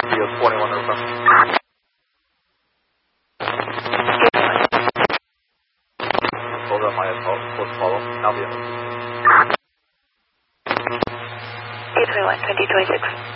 Rio 21 over. Hold on my close follow. I'll be in. 821, 2026.